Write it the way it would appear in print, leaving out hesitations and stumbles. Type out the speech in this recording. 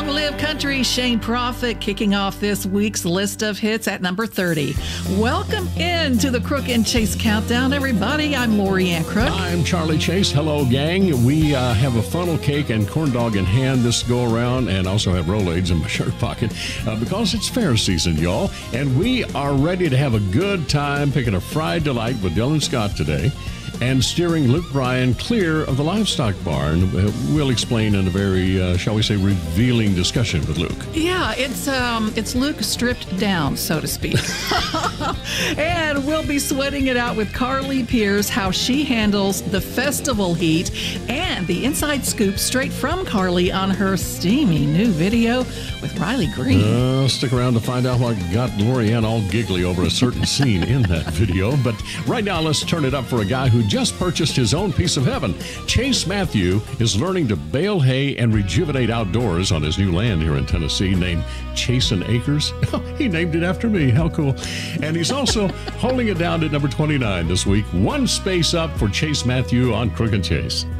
Long live country. Shane Prophet kicking off this week's list of hits at number 30. Welcome into the Crook and Chase Countdown, everybody. I'm Lori Ann Crook. I'm Charlie Chase. Hello, gang. We have a funnel cake and corn dog in hand this go around, and also have Rolaids in my shirt pocket because it's fair season, y'all. And we are ready to have a good time picking a fried delight with Dylan Scott today and steering Luke Bryan clear of the livestock barn. We'll explain in a very, shall we say, revealing discussion with Luke. Yeah, it's Luke stripped down, so to speak. And we'll be sweating it out with Carly Pierce, how she handles the festival heat, and the inside scoop straight from Carly on her steamy new video with Riley Green. Stick around to find out what got Lorianne all giggly over a certain scene in that video. But right now, let's turn it up for a guy who just purchased his own piece of heaven. Chase Matthew is learning to bale hay and rejuvenate outdoors on his new land here in Tennessee named Chasin' Acres. He named it after me. How cool. And he's also holding it down at number 29 this week. One space up for Chase Matthew on Crook and Chase.